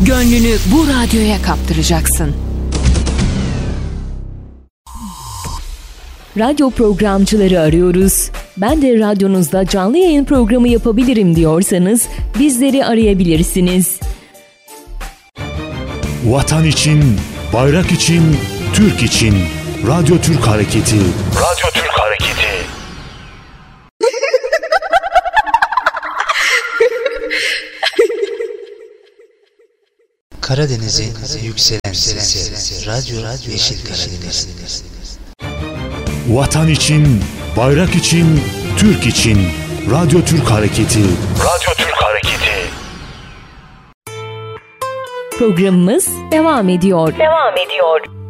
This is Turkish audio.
Gönlünü bu radyoya kaptıracaksın. Radyo programcıları arıyoruz. Ben de radyonuzda canlı yayın programı yapabilirim diyorsanız bizleri arayabilirsiniz. Vatan için, bayrak için, Türk için. Radyo Türk Hareketi. Radyo Türk Hareketi. Karadeniz'in yükselen sesi. Radyo Yeşil Karadeniz. Vatan için, bayrak için, Türk için. Radyo Türk Hareketi. Radyo Türk Hareketi. Programımız devam ediyor.